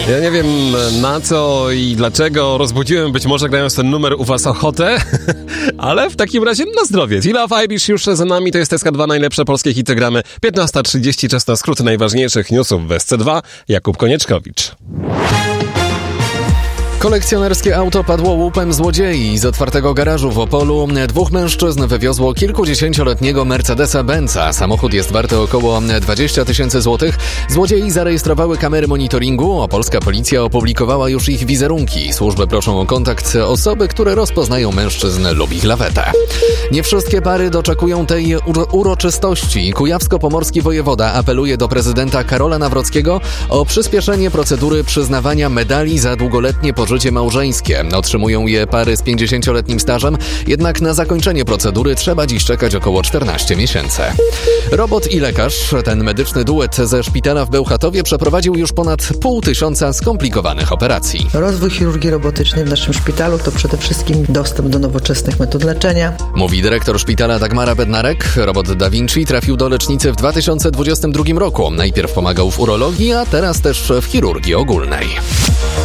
Ja nie wiem na co i dlaczego rozbudziłem być może grając ten numer u was ochotę, ale w takim razie na zdrowie. Tila of Ibish już za nami, to jest SK2, najlepsze polskie hity gramy. 15:30, czas na skrót najważniejszych newsów w SC2. Jakub Konieczkowicz. Kolekcjonerskie auto padło łupem złodziei. Z otwartego garażu w Opolu 2 mężczyzn wywiozło kilkudziesięcioletniego Mercedesa-Benza. Samochód jest warty około 20 000 złotych. Złodziei zarejestrowały kamery monitoringu. Opolska policja opublikowała już ich wizerunki. Służby proszą o kontakt osoby, które rozpoznają mężczyzn lub ich lawetę. Nie wszystkie pary doczekują tej uroczystości. Kujawsko-pomorski wojewoda apeluje do prezydenta Karola Nawrockiego o przyspieszenie procedury przyznawania medali za długoletnie pożycie małżeńskie. Otrzymują je pary z 50-letnim stażem, jednak na zakończenie procedury trzeba dziś czekać około 14 miesięcy. Robot i lekarz, ten medyczny duet ze szpitala w Bełchatowie przeprowadził już ponad 500 skomplikowanych operacji. Rozwój chirurgii robotycznej w naszym szpitalu to przede wszystkim dostęp do nowoczesnych metod leczenia. Mówi dyrektor szpitala Dagmara Bednarek. Robot Da Vinci trafił do lecznicy w 2022 roku. Najpierw pomagał w urologii, a teraz też w chirurgii ogólnej.